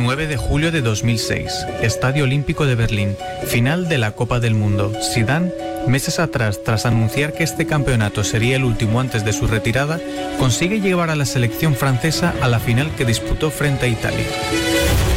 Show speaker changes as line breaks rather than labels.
9 de julio de 2006, Estadio Olímpico de Berlín, final de la Copa del Mundo. Zidane, meses atrás, tras anunciar que este campeonato sería el último antes de su retirada, consigue llevar a la selección francesa a la final que disputó frente a Italia.